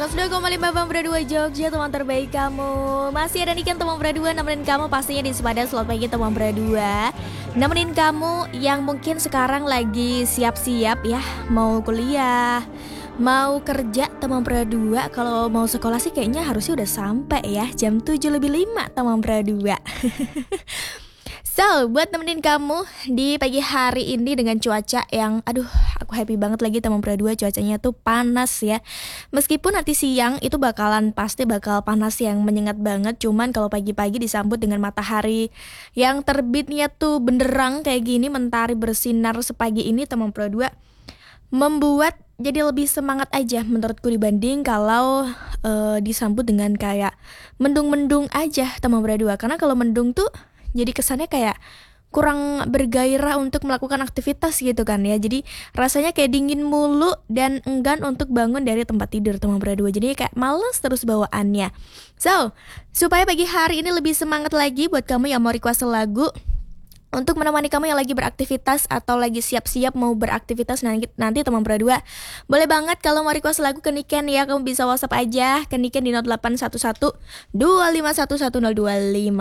102,5 Bang Berdua Jogja, teman terbaik kamu. Masih ada Niken teman Berdua nemenin kamu pastinya di sepadan slot pagi teman Berdua. Nemenin kamu yang mungkin sekarang lagi siap-siap ya, mau kuliah, mau kerja teman Berdua. Kalau mau sekolah sih kayaknya harusnya udah sampai ya, jam 7:05 teman Berdua. So, buat nemenin kamu di pagi hari ini dengan cuaca yang aku happy banget lagi teman Berdua, cuacanya tuh panas ya. Meskipun nanti siang itu pasti bakal panas yang menyengat banget, cuman kalau pagi-pagi disambut dengan matahari yang terbitnya tuh benderang kayak gini, mentari bersinar sepagi ini teman Berdua, membuat jadi lebih semangat aja menurutku dibanding kalau disambut dengan kayak mendung-mendung aja teman Berdua. Karena kalau mendung tuh jadi kesannya kayak kurang bergairah untuk melakukan aktivitas gitu kan ya. Jadi rasanya kayak dingin mulu dan enggan untuk bangun dari tempat tidur teman Berdua. Jadi kayak males terus bawaannya. So, supaya pagi hari ini lebih semangat lagi buat kamu yang mau request lagu untuk menemani kamu yang lagi beraktivitas atau lagi siap-siap mau beraktivitas nanti teman Berdua, boleh banget kalau mau request lagu ke Niken ya. Kamu bisa WhatsApp aja ke Niken di 0811 2511025.